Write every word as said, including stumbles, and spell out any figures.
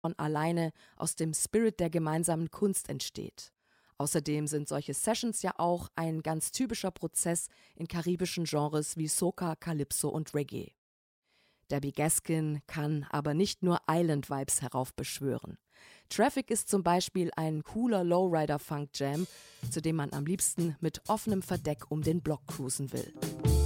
von alleine aus dem Spirit der gemeinsamen Kunst entsteht. Außerdem sind solche Sessions ja auch ein ganz typischer Prozess in karibischen Genres wie Soca, Calypso und Reggae. Debbie Gaskin kann aber nicht nur Island-Vibes heraufbeschwören. Traffic ist zum Beispiel ein cooler Lowrider-Funk-Jam, zu dem man am liebsten mit offenem Verdeck um den Block cruisen will.